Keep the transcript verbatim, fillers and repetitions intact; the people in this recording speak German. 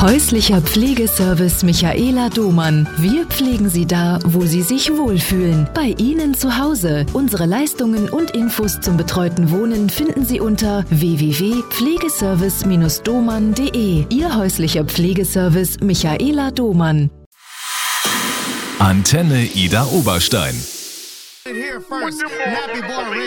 Häuslicher Pflegeservice Michaela Domann. Wir pflegen Sie da, wo Sie sich wohlfühlen. Bei Ihnen zu Hause. Unsere Leistungen und Infos zum betreuten Wohnen finden Sie unter w w w punkt pflegeservice domann punkt de. Ihr häuslicher Pflegeservice Michaela Domann. Antenne Ida Oberstein.